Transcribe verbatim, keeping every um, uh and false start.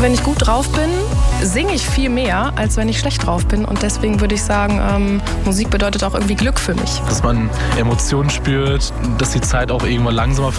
Wenn ich gut drauf bin, singe ich viel mehr, als wenn ich schlecht drauf bin. Und deswegen würde ich sagen, ähm, Musik bedeutet auch irgendwie Glück für mich. Dass man Emotionen spürt, dass die Zeit auch irgendwann langsamer